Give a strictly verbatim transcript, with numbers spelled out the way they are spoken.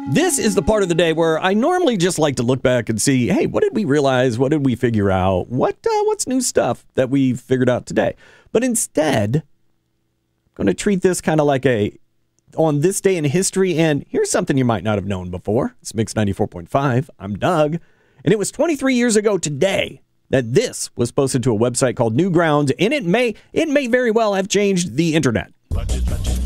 This is the part of the day where I normally just like to look back and see, hey, what did we realize? What did we figure out? What uh, what's new stuff that we figured out today? But instead, I'm going to treat this kind of like a on this day in history. And here's something you might not have known before. It's Mix ninety-four point five. I'm Doug. And it was twenty-three years ago today that this was posted to a website called Newgrounds, and it may it may very well have changed the internet.